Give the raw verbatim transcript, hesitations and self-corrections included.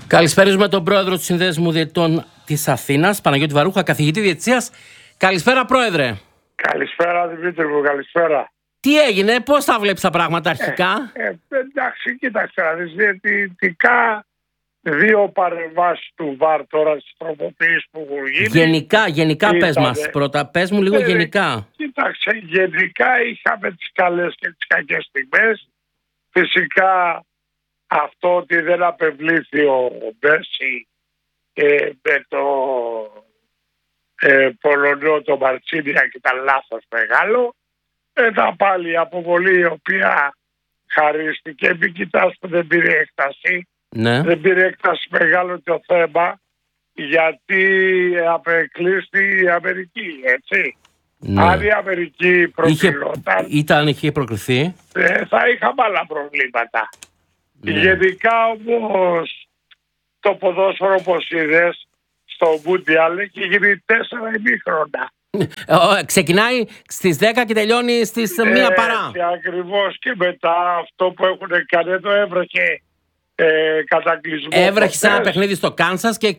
Καλησπέριζουμε τον πρόεδρο του Συνδέσμου Διαιτητών της Αθήνας, Παναγιώτη Βαρούχα, καθηγητή διαιτησίας. Καλησπέρα, πρόεδρε. Καλησπέρα, Δημήτρη μου, καλησπέρα. Τι έγινε, πώς τα βλέπεις τα πράγματα αρχικά? Ε, ε, εντάξει, κοίταξε να δεις, διαιτητικά δύο παρεμβάσεις του ΒΑΡ τώρα στις τροποποιήσεις που έχουν γίνει. Γενικά, γενικά Ήτανε... πες μας πρώτα, πες μου λίγο ε, γενικά. Κοίταξε, γενικά είχαμε τις καλές και τις κακές στιγμές. Φυσικά αυτό ότι δεν απευλήθη ο Μπέρση ε, με το ε, Πολωνό, το Μαρτσίνια, και ήταν λάθος μεγάλο. Μετά πάλι η αποβολή η οποία χαρίστηκε, μην κοιτάς που δεν πήρε έκταση. Ναι. Δεν πήρε έκταση μεγάλο το θέμα, γιατί απεκλείστη η Αμερική, έτσι. Ναι. Αν η Αμερική προκυλόταν, είχε, ήταν, είχε προκριθεί, ε, θα είχαμε άλλα προβλήματα. Ναι. Γενικά όμως το ποδόσφαιρο, όπως είδες, στο Μουντιάλ έχει γίνει τέσσερα ημίχρονα. Ξεκινάει στις δέκα και τελειώνει στις ε, μία παρά. Και ακριβώς, και μετά αυτό που έχουν κάνει, το έβρεχε ε, κατακλυσμό. Έβρεχε σε ένα παιχνίδι στο Κάνσας και